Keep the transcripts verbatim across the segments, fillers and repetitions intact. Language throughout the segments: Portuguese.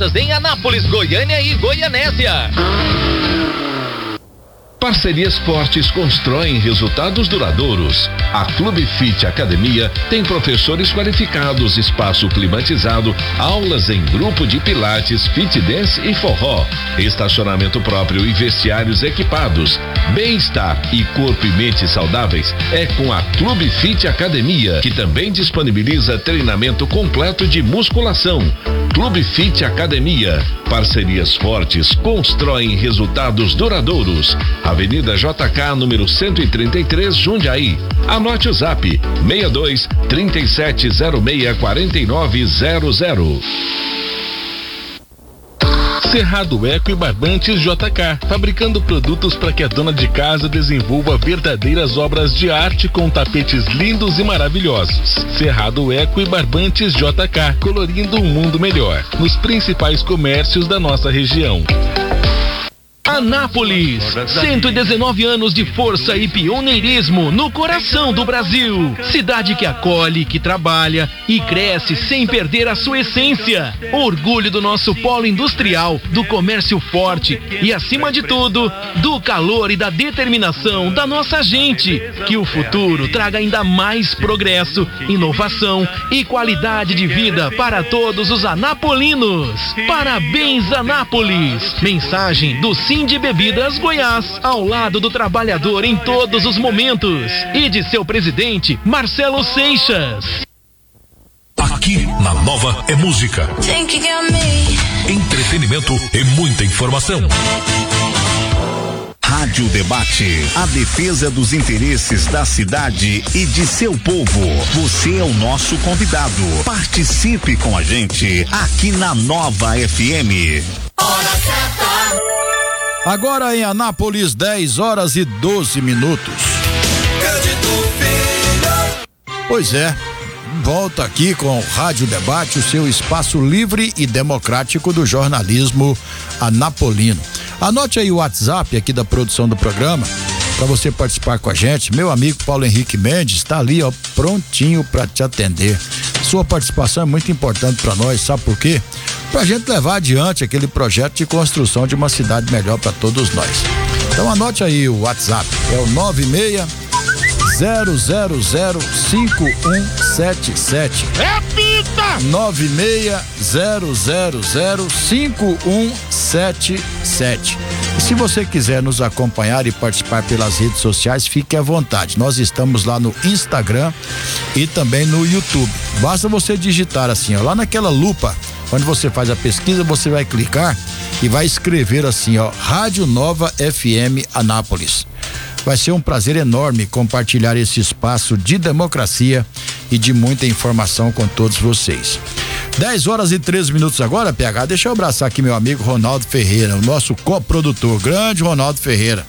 peças em Anápolis, Goiânia e Goianésia. Parcerias fortes constroem resultados duradouros. A Clube Fit Academia tem professores qualificados, espaço climatizado, aulas em grupo de pilates, fit dance e forró, estacionamento próprio e vestiários equipados. Bem-estar e corpo e mente saudáveis é com a Clube Fit Academia, que também disponibiliza treinamento completo de musculação. Clube Fit Academia. Parcerias fortes constroem resultados duradouros. Avenida J K, número cento e trinta e três, Jundiaí. Anote o zap: seis dois, três sete zero seis, quatro nove zero zero. Cerrado Eco e Barbantes J K, fabricando produtos para que a dona de casa desenvolva verdadeiras obras de arte com tapetes lindos e maravilhosos. Cerrado Eco e Barbantes J K, colorindo um mundo melhor, nos principais comércios da nossa região. Anápolis, cento e dezenove anos de força e pioneirismo no coração do Brasil. Cidade que acolhe, que trabalha e cresce sem perder a sua essência. Orgulho do nosso polo industrial, do comércio forte e, acima de tudo, do calor e da determinação da nossa gente. Que o futuro traga ainda mais progresso, inovação e qualidade de vida para todos os anapolinos. Parabéns, Anápolis. Mensagem do Sim de Bebidas Goiás, ao lado do trabalhador em todos os momentos, e de seu presidente, Marcelo Seixas. Aqui na Nova é música, entretenimento e muita informação. Rádio Debate, a defesa dos interesses da cidade e de seu povo. Você é o nosso convidado. Participe com a gente aqui na Nova F M. Hora certa. Agora em Anápolis, dez horas e doze minutos. Pois é, volta aqui com o Rádio Debate, o seu espaço livre e democrático do jornalismo anapolino. Anote aí o WhatsApp aqui da produção do programa para você participar com a gente. Meu amigo Paulo Henrique Mendes está ali, ó, prontinho para te atender. Sua participação é muito importante para nós, sabe por quê? Pra gente levar adiante aquele projeto de construção de uma cidade melhor para todos nós. Então anote aí o WhatsApp, é o nove seis zero zero zero cinco um sete sete. Repita! nove seis zero zero zero cinco um sete sete. E se você quiser nos acompanhar e participar pelas redes sociais, fique à vontade. Nós estamos lá no Instagram e também no YouTube. Basta você digitar assim, ó, lá naquela lupa onde você faz a pesquisa, você vai clicar e vai escrever assim, ó, Rádio Nova F M Anápolis. Vai ser um prazer enorme compartilhar esse espaço de democracia e de muita informação com todos vocês. dez horas e treze minutos agora, P H. Deixa eu abraçar aqui meu amigo Ronaldo Ferreira, o nosso coprodutor, grande Ronaldo Ferreira.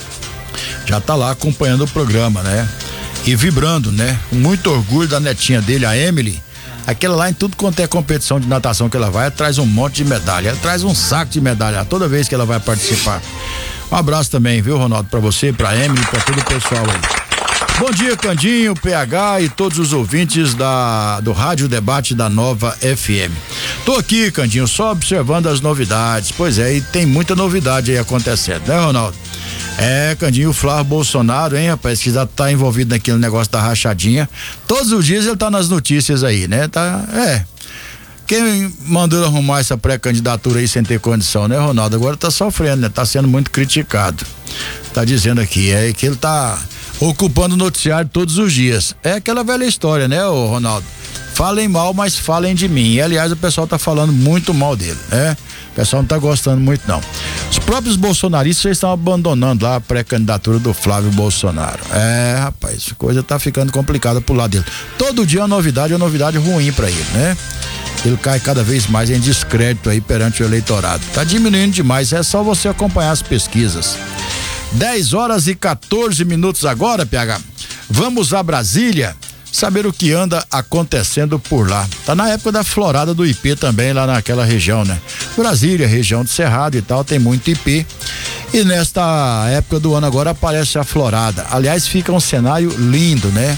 Já tá lá acompanhando o programa, né? E vibrando, né? Com muito orgulho da netinha dele, a Emily. Aquela lá, em tudo quanto é competição de natação que ela vai, ela traz um monte de medalha, ela traz um saco de medalha toda vez que ela vai participar. Um abraço também, viu, Ronaldo, pra você, pra Emily, pra todo o pessoal aí. Bom dia, Candinho, P H e todos os ouvintes da, do Rádio Debate da Nova F M. Tô aqui, Candinho, só observando as novidades. Pois é, e tem muita novidade aí acontecendo, né, Ronaldo? É, Candinho, o Flávio Bolsonaro, hein, rapaz, que já tá envolvido naquele negócio da rachadinha. Todos os dias ele tá nas notícias aí, né? Tá, é. Quem mandou arrumar essa pré-candidatura aí sem ter condição, né, Ronaldo? Agora tá sofrendo, né? Tá sendo muito criticado. Tá dizendo aqui, é que ele tá ocupando o noticiário todos os dias. É aquela velha história, né, ô Ronaldo? Falem mal, mas falem de mim. E, aliás, o pessoal tá falando muito mal dele, né? O pessoal não tá gostando muito, não. Os próprios bolsonaristas já estão abandonando lá a pré-candidatura do Flávio Bolsonaro. É, rapaz, a coisa tá ficando complicada pro lado dele. Todo dia é uma novidade, é uma novidade ruim pra ele, né? Ele cai cada vez mais em descrédito aí perante o eleitorado. Tá diminuindo demais, é só você acompanhar as pesquisas. dez horas e quatorze minutos agora, P H. Vamos a Brasília saber o que anda acontecendo por lá. Tá na época da florada do I P também, lá naquela região, né? Brasília, região do Cerrado e tal, tem muito I P. E nesta época do ano agora aparece a florada. Aliás, fica um cenário lindo, né?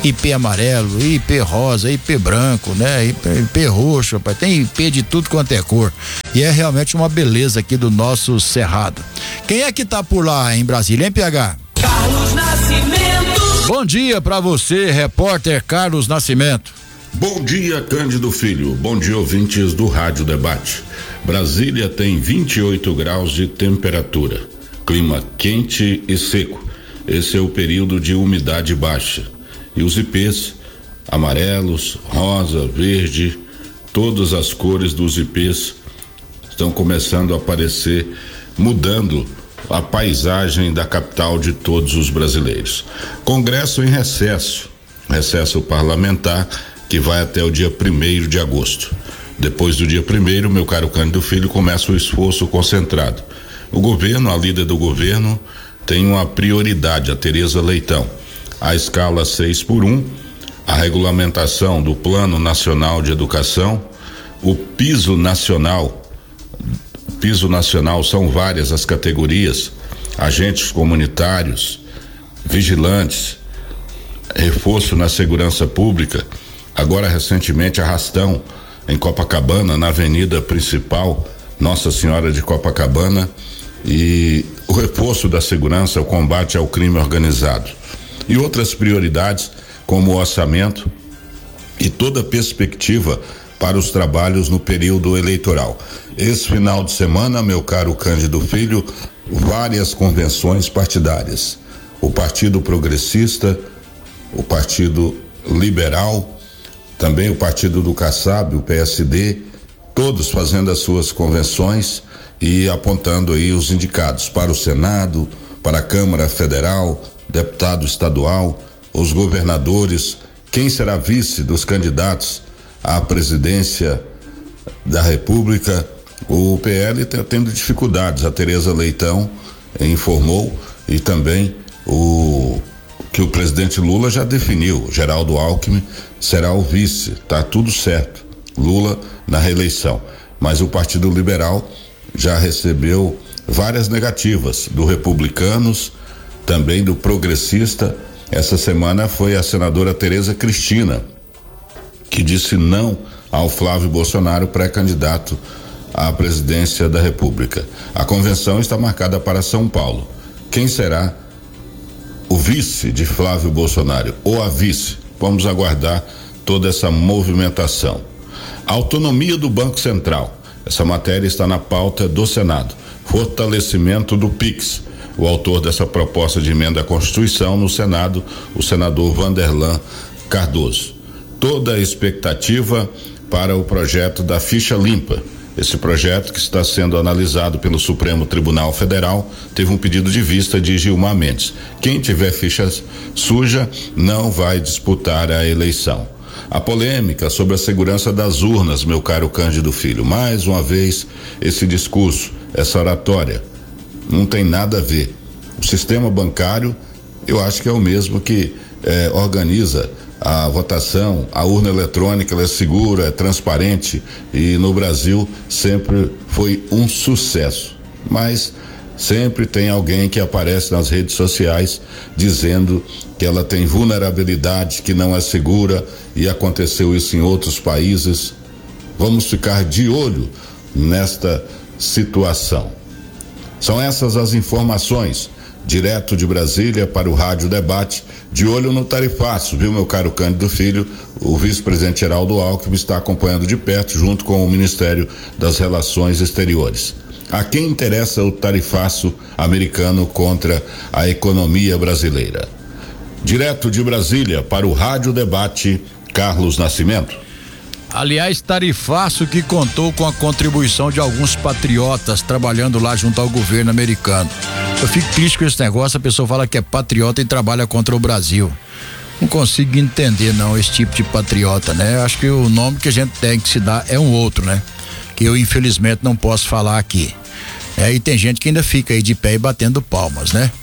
I P amarelo, I P rosa, I P branco, né? I P, I P roxo, rapaz. Tem I P de tudo quanto é cor. E é realmente uma beleza aqui do nosso Cerrado. Quem é que tá por lá em Brasília, hein, P H? Carlos Nascimento. Bom dia pra você, repórter Carlos Nascimento. Bom dia, Cândido Filho. Bom dia, ouvintes do Rádio Debate. Brasília tem vinte e oito graus de temperatura. Clima quente e seco. Esse é o período de umidade baixa. E os I Ps, amarelos, rosa, verde, todas as cores dos I Ps estão começando a aparecer, mudando a paisagem da capital de todos os brasileiros. Congresso em recesso, recesso parlamentar que vai até o dia primeiro de agosto. Depois do dia primeiro, meu caro Cândido Filho, começa o esforço concentrado. O governo, a líder do governo, tem uma prioridade, a Tereza Leitão. A escala seis por um, a regulamentação do Plano Nacional de Educação, o piso nacional. O piso nacional são várias as categorias, agentes comunitários, vigilantes, reforço na segurança pública, agora recentemente arrastão em Copacabana, na avenida principal, Nossa Senhora de Copacabana, e o reforço da segurança, o combate ao crime organizado. E outras prioridades, como o orçamento e toda a perspectiva para os trabalhos no período eleitoral. Esse final de semana, meu caro Cândido Filho, várias convenções partidárias. O Partido Progressista, o Partido Liberal, também o Partido do Kassab, o P S D, todos fazendo as suas convenções e apontando aí os indicados para o Senado, para a Câmara Federal, deputado estadual, os governadores, quem será vice dos candidatos à presidência da República. O P L está tendo dificuldades, a Tereza Leitão informou, e também o que o presidente Lula já definiu, Geraldo Alckmin será o vice, tá tudo certo, Lula na reeleição, mas o Partido Liberal já recebeu várias negativas do Republicanos, também do Progressista. Essa semana foi a senadora Tereza Cristina, que disse não ao Flávio Bolsonaro, pré-candidato à presidência da República. A convenção está marcada para São Paulo. Quem será o vice de Flávio Bolsonaro ou a vice? Vamos aguardar toda essa movimentação. A autonomia do Banco Central. Essa matéria está na pauta do Senado. Fortalecimento do Pix. O autor dessa proposta de emenda à Constituição no Senado, o senador Vanderlan Cardoso. Toda a expectativa para o projeto da ficha limpa. Esse projeto, que está sendo analisado pelo Supremo Tribunal Federal, teve um pedido de vista de Gilmar Mendes. Quem tiver ficha suja não vai disputar a eleição. A polêmica sobre a segurança das urnas, meu caro Cândido Filho. Mais uma vez, esse discurso, essa oratória, não tem nada a ver. O sistema bancário, eu acho que é o mesmo que eh, organiza a votação, a urna eletrônica, ela é segura, é transparente, e no Brasil sempre foi um sucesso. Mas sempre tem alguém que aparece nas redes sociais dizendo que ela tem vulnerabilidade, que não é segura, e aconteceu isso em outros países. Vamos ficar de olho nesta situação. São essas as informações, direto de Brasília para o Rádio Debate, de olho no tarifaço, viu, meu caro Cândido Filho? O vice-presidente Geraldo Alckmin está acompanhando de perto, junto com o Ministério das Relações Exteriores. A quem interessa o tarifaço americano contra a economia brasileira? Direto de Brasília para o Rádio Debate, Carlos Nascimento. Aliás, tarifaço que contou com a contribuição de alguns patriotas trabalhando lá junto ao governo americano. Eu fico triste com esse negócio, a pessoa fala que é patriota e trabalha contra o Brasil. Não consigo entender não esse tipo de patriota, né? Eu acho que o nome que a gente tem que se dar é um outro, né? Que eu infelizmente não posso falar aqui. É, e tem gente que ainda fica aí de pé e batendo palmas, né?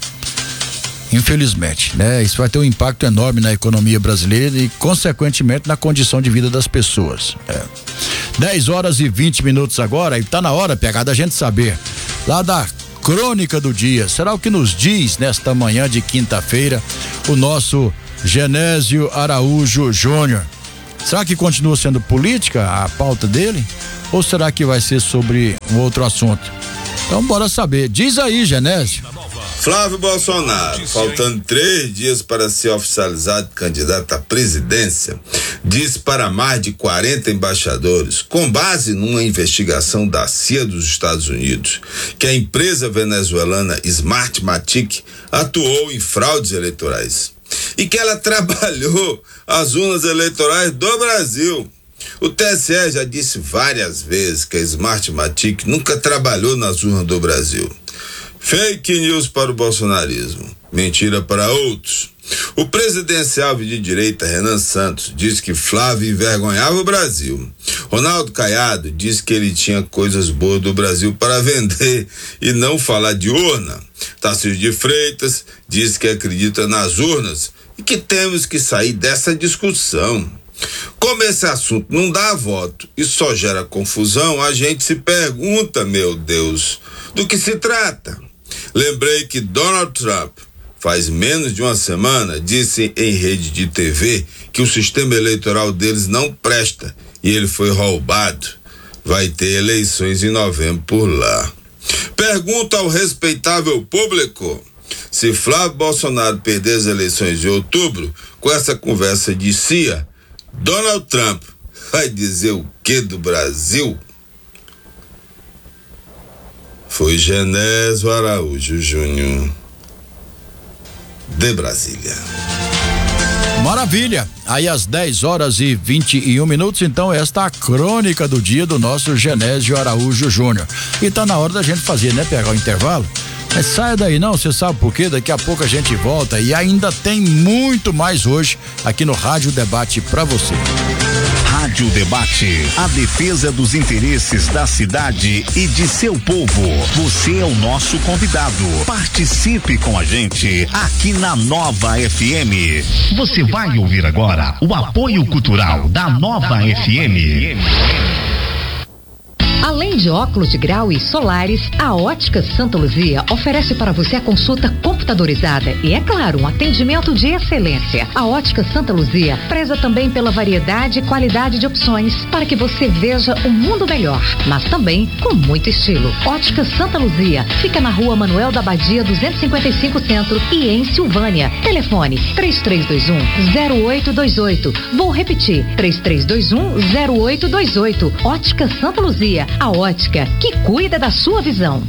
Infelizmente, né? Isso vai ter um impacto enorme na economia brasileira e, consequentemente, na condição de vida das pessoas. É. dez horas e vinte minutos agora, e tá na hora, pegada, a gente saber lá da crônica do dia. Será o que nos diz nesta manhã de quinta-feira o nosso Genésio Araújo Júnior. Será que continua sendo política a pauta dele? Ou será que vai ser sobre um outro assunto? Então bora saber. Diz aí, Genésio. Flávio Bolsonaro, faltando três dias para ser oficializado candidato à presidência, disse para mais de quarenta embaixadores, com base numa investigação da C I A dos Estados Unidos, que a empresa venezuelana Smartmatic atuou em fraudes eleitorais e que ela trabalhou as urnas eleitorais do Brasil. O T S E já disse várias vezes que a Smartmatic nunca trabalhou nas urnas do Brasil. Fake news para o bolsonarismo, mentira para outros. O presidencial de direita Renan Santos disse que Flávio envergonhava o Brasil. Ronaldo Caiado disse que ele tinha coisas boas do Brasil para vender e não falar de urna. Tarcísio de Freitas disse que acredita nas urnas e que temos que sair dessa discussão. Como esse assunto não dá voto e só gera confusão, a gente se pergunta, meu Deus, do que se trata? Lembrei que Donald Trump, faz menos de uma semana, disse em rede de T V que o sistema eleitoral deles não presta e ele foi roubado. Vai ter eleições em novembro por lá. Pergunto ao respeitável público: se Flávio Bolsonaro perder as eleições de outubro, com essa conversa de C I A, Donald Trump vai dizer o que do Brasil? Foi Genésio Araújo Júnior, de Brasília. Maravilha. Aí às dez horas e vinte e um minutos, então esta é a crônica do dia do nosso Genésio Araújo Júnior. E tá na hora da gente fazer, né? Pegar o intervalo. Mas saia daí não, você sabe por quê? Daqui a pouco a gente volta e ainda tem muito mais hoje aqui no Rádio Debate pra você. Rádio Debate, a defesa dos interesses da cidade e de seu povo. Você é o nosso convidado. Participe com a gente aqui na Nova F M. Você vai ouvir agora o apoio cultural da Nova F M. Além de óculos de grau e solares, a Ótica Santa Luzia oferece para você a consulta computadorizada e, é claro, um atendimento de excelência. A Ótica Santa Luzia preza também pela variedade e qualidade de opções para que você veja o mundo melhor, mas também com muito estilo. Ótica Santa Luzia fica na Rua Manuel da Badia duzentos e cinquenta e cinco Centro e em Silvânia. Telefone três três dois um zero oito dois oito. Vou repetir, três três dois um zero oito dois oito. Ótica Santa Luzia, a ótica que cuida da sua visão.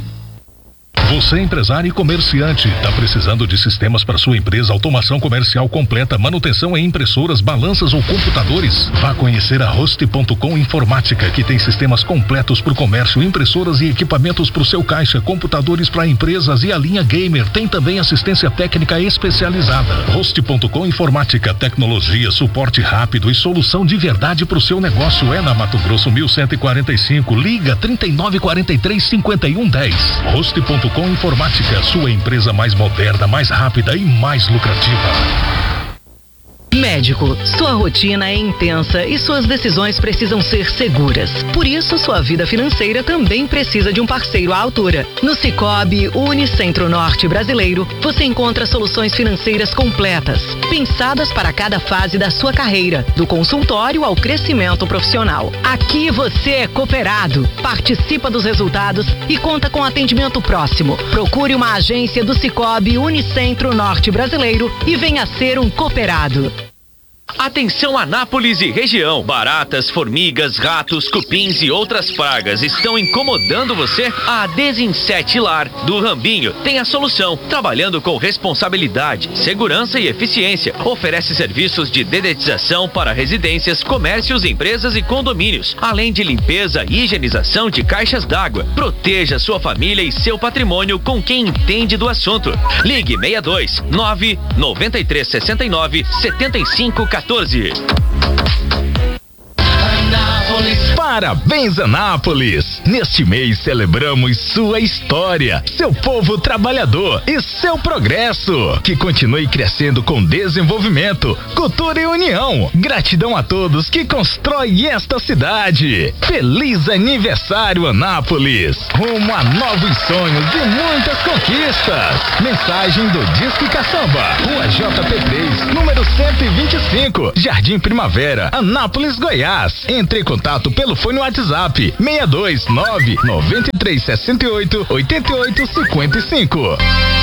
Você, empresário e comerciante, está precisando de sistemas para sua empresa, automação comercial completa, manutenção em impressoras, balanças ou computadores? Vá conhecer a Host ponto com Informática, que tem sistemas completos para o comércio, impressoras e equipamentos para o seu caixa, computadores para empresas e a linha gamer. Tem também assistência técnica especializada. Host ponto com Informática, tecnologia, suporte rápido e solução de verdade para o seu negócio. É na Mato Grosso mil cento e quarenta e cinco. Liga trinta e nove quarenta e três cinquenta e um dez. Host ponto com Informática, sua empresa mais moderna, mais rápida e mais lucrativa. Médico, sua rotina é intensa e suas decisões precisam ser seguras. Por isso, sua vida financeira também precisa de um parceiro à altura. No Sicoob Unicentro Norte Brasileiro, você encontra soluções financeiras completas, pensadas para cada fase da sua carreira, do consultório ao crescimento profissional. Aqui você é cooperado, participa dos resultados e conta com atendimento próximo. Procure uma agência do Sicoob Unicentro Norte Brasileiro e venha ser um cooperado. Atenção Anápolis e região. Baratas, formigas, ratos, cupins e outras pragas estão incomodando você? A Desinsete Lar do Rambinho tem a solução. Trabalhando com responsabilidade, segurança e eficiência. Oferece serviços de dedetização para residências, comércios, empresas e condomínios. Além de limpeza e higienização de caixas d'água. Proteja sua família e seu patrimônio com quem entende do assunto. Ligue seis dois nove nove três seis nove sete cinco um quatro. Parabéns, Anápolis! Neste mês celebramos sua história, seu povo trabalhador e seu progresso. Que continue crescendo com desenvolvimento, cultura e união. Gratidão a todos que constroem esta cidade. Feliz aniversário, Anápolis! Rumo a novos sonhos e muitas conquistas. Mensagem do Disque Caçamba, Rua J P três, número cento e vinte e cinco, Jardim Primavera, Anápolis, Goiás. Entre em contato pelo fone WhatsApp seis dois nove nove três seis oito oito oito cinco cinco.